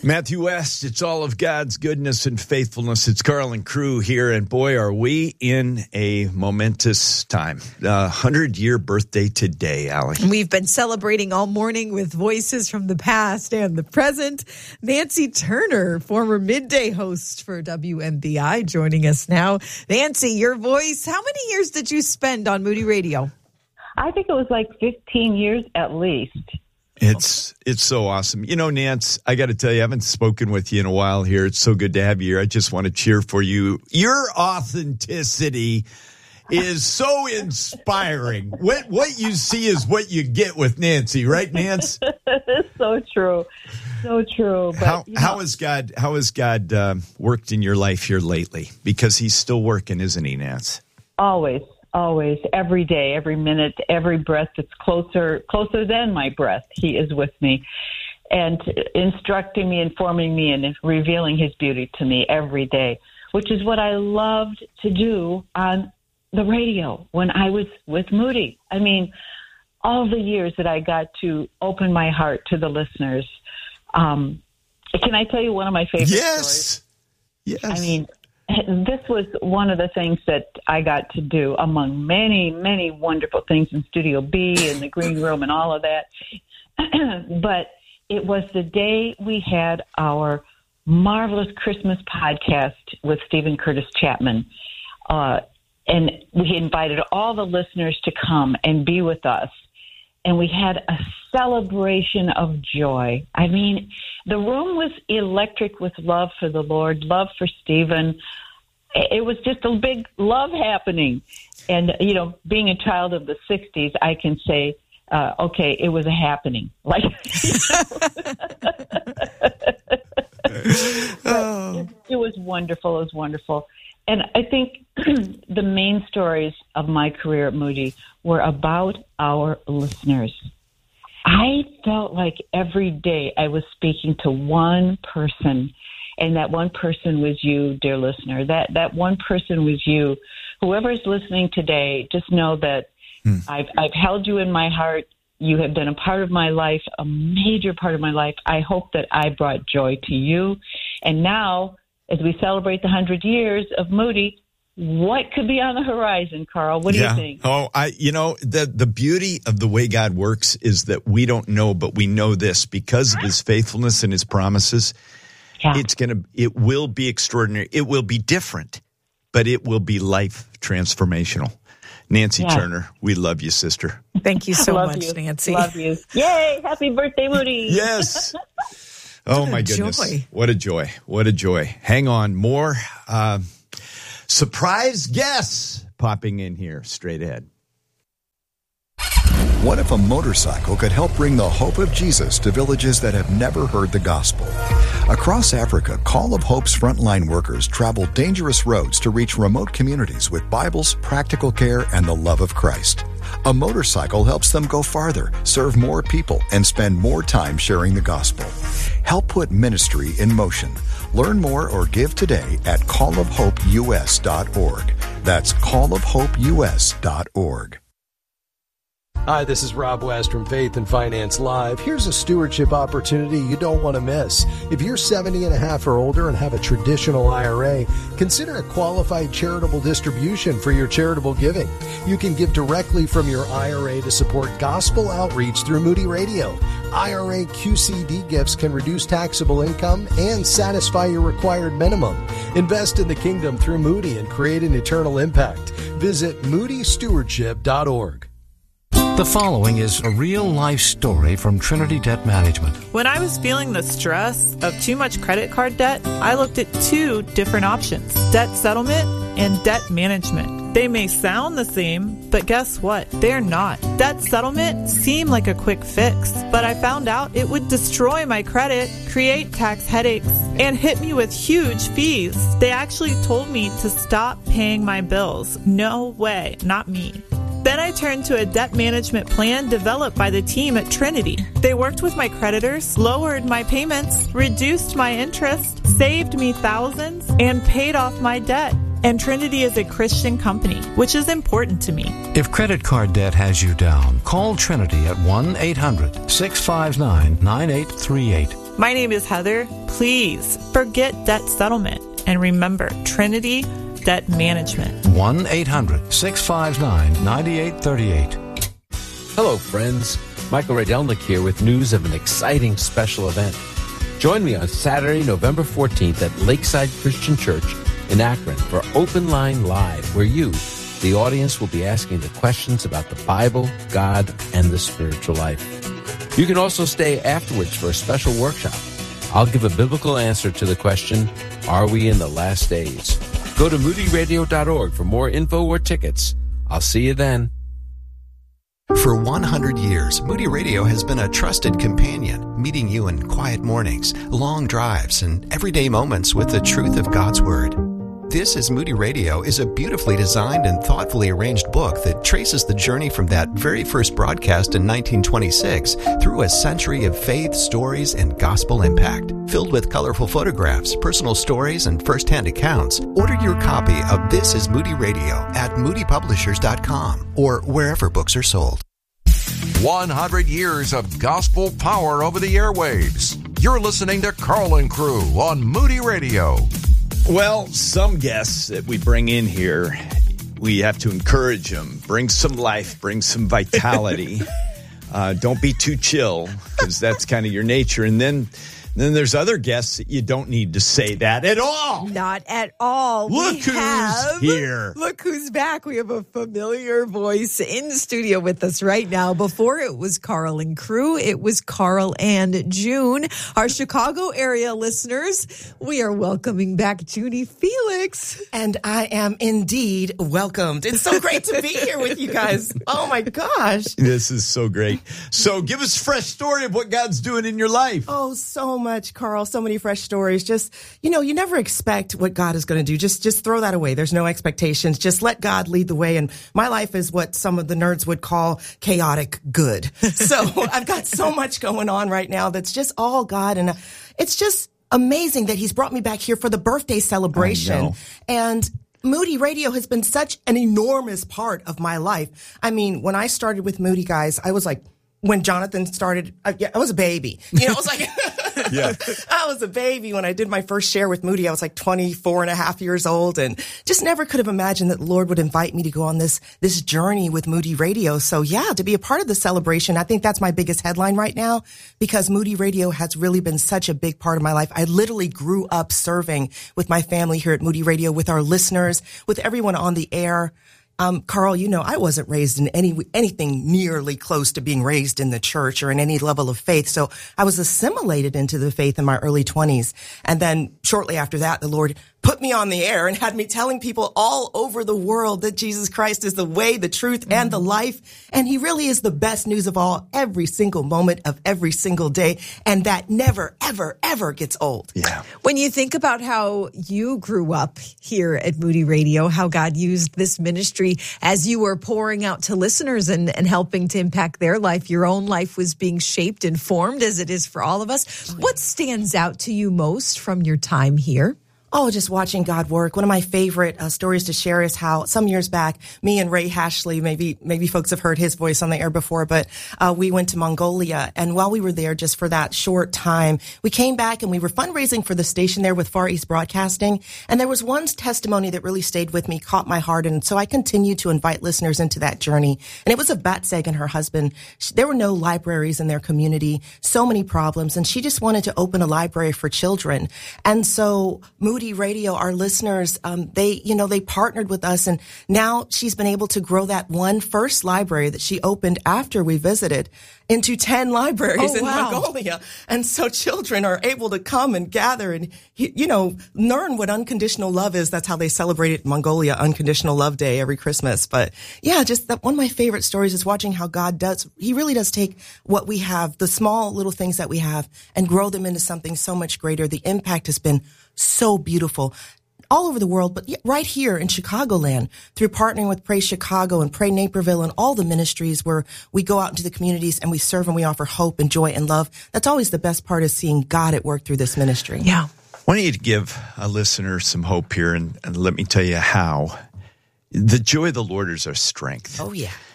Matthew West, it's all of God's goodness and faithfulness. It's Carl and crew here, and boy, are we in a momentous time. 100-year birthday today, Allie. We've been celebrating all morning with voices from the past and the present. Nancy Turner, former midday host for WMBI, joining us now. Nancy, your voice, how many years did you spend on Moody Radio? I think it was like 15 years at least. It's so awesome. You know, Nance, I got to tell you, I haven't spoken with you in a while here. It's so good to have you here. I just want to cheer for you. Your authenticity is so inspiring. What you see is what you get with Nancy, right, Nance? So true. So true. But, how has God worked in your life here lately? Because he's still working, isn't he, Nance? Always, every day, every minute, every breath. It's closer than my breath. He is with me and instructing me, informing me, and revealing his beauty to me every day, which is what I loved to do on the radio when I was with Moody. I mean, all the years that I got to open my heart to the listeners. Can I tell you one of my favorite stories? Yes. I mean, this was one of the things that I got to do among many, many wonderful things in Studio B and the green room and all of that. But it was the day we had our marvelous Christmas podcast with Stephen Curtis Chapman. And we invited all the listeners to come and be with us. And we had a celebration of joy. I mean, the room was electric with love for the Lord, love for Stephen. It was just a big love happening. And, you know, being a child of the 60s, I can say, okay, it was a happening. Like, it was wonderful. It was wonderful. And I think the main stories of my career at Moody were about our listeners. I felt like every day I was speaking to one person, and that one person was you, dear listener. That one person was you. Whoever is listening today, just know that I've held you in my heart. You have been a part of my life, a major part of my life. I hope that I brought joy to you. And now, as we celebrate the 100 years of Moody, what could be on the horizon, Carl? What do you think? Oh, the beauty of the way God works is that we don't know, but we know this because of his faithfulness and his promises. Yeah. It will be extraordinary. It will be different, but it will be life transformational. Nancy Turner, we love you, sister. Thank you so much, Nancy. Love you. Yay! Happy birthday, Moody. Yes. Oh, my goodness. Joy. What a joy. What a joy. Hang on. More surprise guests popping in here straight ahead. What if a motorcycle could help bring the hope of Jesus to villages that have never heard the gospel? Across Africa, Call of Hope's frontline workers travel dangerous roads to reach remote communities with Bibles, practical care, and the love of Christ. A motorcycle helps them go farther, serve more people, and spend more time sharing the gospel. Help put ministry in motion. Learn more or give today at callofhopeus.org. That's callofhopeus.org. Hi, this is Rob West from Faith and Finance Live. Here's a stewardship opportunity you don't want to miss. If you're 70 and a half or older and have a traditional IRA, consider a qualified charitable distribution for your charitable giving. You can give directly from your IRA to support gospel outreach through Moody Radio. IRA QCD gifts can reduce taxable income and satisfy your required minimum. Invest in the kingdom through Moody and create an eternal impact. Visit moodystewardship.org. The following is a real-life story from Trinity Debt Management. When I was feeling the stress of too much credit card debt, I looked at two different options: debt settlement and debt management. They may sound the same, but guess what? They're not. Debt settlement seemed like a quick fix, but I found out it would destroy my credit, create tax headaches, and hit me with huge fees. They actually told me to stop paying my bills. No way, not me. Then I turned to a debt management plan developed by the team at Trinity. They worked with my creditors, lowered my payments, reduced my interest, saved me thousands, and paid off my debt. And Trinity is a Christian company, which is important to me. If credit card debt has you down, call Trinity at 1-800-659-9838. My name is Heather. Please forget debt settlement and remember Trinity Debt Management. 1-800-659-9838. Hello, friends. Michael Rydelnik here with news of an exciting special event. Join me on Saturday, November 14th at Lakeside Christian Church in Akron for Open Line Live, where you, the audience, will be asking the questions about the Bible, God, and the spiritual life. You can also stay afterwards for a special workshop. I'll give a biblical answer to the question, are we in the last days? Go to moodyradio.org for more info or tickets. I'll see you then. For 100 years, Moody Radio has been a trusted companion, meeting you in quiet mornings, long drives, and everyday moments with the truth of God's Word. This is Moody Radio is a beautifully designed and thoughtfully arranged book that traces the journey from that very first broadcast in 1926 through a century of faith, stories, and gospel impact. Filled with colorful photographs, personal stories, and first-hand accounts, order your copy of This is Moody Radio at moodypublishers.com or wherever books are sold. 100 years of gospel power over the airwaves. You're listening to Carl and Crew on Moody Radio. Well, some guests that we bring in here, we have to encourage them, bring some life, bring some vitality. Don't be too chill, because that's kind of your nature. And then there's other guests that you don't need to say that at all. Not at all. Look who's here. Look who's back. We have a familiar voice in studio with us right now. Before it was Carl and Crew, it was Carl and June. Our Chicago area listeners, we are welcoming back Junie Felix. And I am indeed welcomed. It's so great to be here with you guys. Oh my gosh. This is so great. So give us a fresh story of what God's doing in your life. Oh, so much, Carl. So many fresh stories. Just, you never expect what God is going to do. Just throw that away. There's no expectations. Just let God lead the way. And my life is what some of the nerds would call chaotic good. So I've got so much going on right now that's just all God. And it's just amazing that he's brought me back here for the birthday celebration. And Moody Radio has been such an enormous part of my life. I mean, when I started with Moody, guys, I was like, when Jonathan started, I was a baby. I was like, yeah. I was a baby when I did my first share with Moody. I was like 24 and a half years old and just never could have imagined that the Lord would invite me to go on this journey with Moody Radio. So yeah, to be a part of the celebration, I think that's my biggest headline right now because Moody Radio has really been such a big part of my life. I literally grew up serving with my family here at Moody Radio, with our listeners, with everyone on the air. Carl, I wasn't raised in anything nearly close to being raised in the church or in any level of faith. So I was assimilated into the faith in my early 20s. And then shortly after that, the Lord put me on the air and had me telling people all over the world that Jesus Christ is the way, the truth, and the life. And he really is the best news of all, every single moment of every single day. And that never, ever, ever gets old. Yeah. When you think about how you grew up here at Moody Radio, how God used this ministry as you were pouring out to listeners and helping to impact their life, your own life was being shaped and formed as it is for all of us. What stands out to you most from your time here? Oh, just watching God work. One of my favorite stories to share is how some years back, me and Ray Hashley, maybe folks have heard his voice on the air before, but we went to Mongolia. And while we were there just for that short time, we came back and we were fundraising for the station there with Far East Broadcasting. And there was one testimony that really stayed with me, caught my heart. And so I continued to invite listeners into that journey. And it was of Batseg and her husband. There were no libraries in their community, so many problems. And she just wanted to open a library for children. And so Moody Radio, our listeners, they partnered with us, and now she's been able to grow that one first library that she opened after we visited into 10 libraries in Mongolia. And so children are able to come and gather and, learn what unconditional love is. That's how they celebrated Mongolia Unconditional Love Day every Christmas. But yeah, just that one of my favorite stories is watching how God he really does take what we have, the small little things that we have, and grow them into something so much greater. The impact has been so beautiful all over the world, but right here in Chicagoland through partnering with Pray Chicago and Pray Naperville and all the ministries where we go out into the communities and we serve and we offer hope and joy and love. That's always the best part, is seeing God at work through this ministry. Yeah. I want you to give a listener some hope here, and let me tell you how. The joy of the Lord is our strength. Oh, yeah.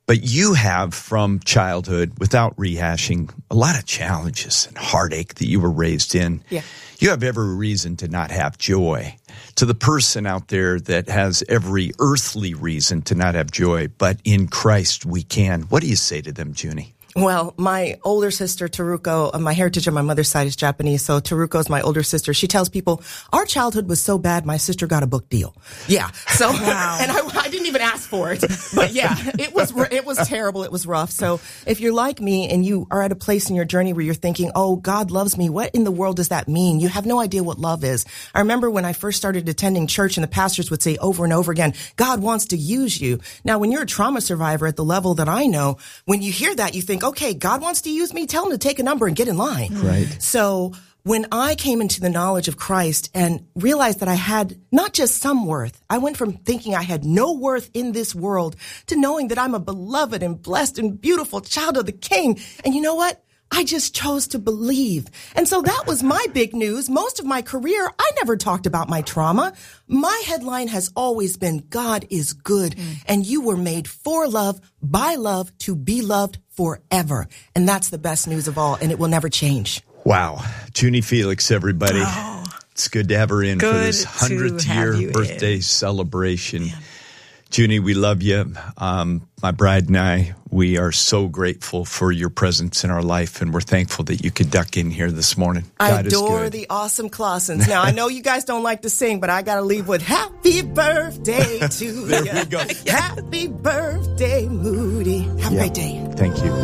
But you have, from childhood, without rehashing, a lot of challenges and heartache that you were raised in. Yeah. You have every reason to not have joy. To the person out there that has every earthly reason to not have joy, but in Christ we can. What do you say to them, Junie? Well, my older sister, Teruko, my heritage on my mother's side is Japanese, so Teruko is my older sister. She tells people, our childhood was so bad, my sister got a book deal. Yeah. So, wow. And I didn't even ask for it. But yeah, it was terrible. It was rough. So if you're like me and you are at a place in your journey where you're thinking, oh, God loves me, what in the world does that mean? You have no idea what love is. I remember when I first started attending church and the pastors would say over and over again, God wants to use you. Now, when you're a trauma survivor at the level that I know, when you hear that, you think, okay, God wants to use me. Tell him to take a number and get in line. Right. So when I came into the knowledge of Christ and realized that I had not just some worth, I went from thinking I had no worth in this world to knowing that I'm a beloved and blessed and beautiful child of the King. And you know what? I just chose to believe. And so that was my big news. Most of my career, I never talked about my trauma. My headline has always been, God is good, and you were made for love, by love, to be loved forever. And that's the best news of all, and it will never change. Wow. Junie Felix, everybody. Oh, it's good to have her in for this 100th year birthday celebration. Yeah. Junie, we love you. My bride and I, we are so grateful for your presence in our life, and we're thankful that you could duck in here this morning. I adore the awesome Clausens. Now, I know you guys don't like to sing, but I got to leave with happy birthday to you. There we go. Happy birthday, Moody. Have a great day. Thank you.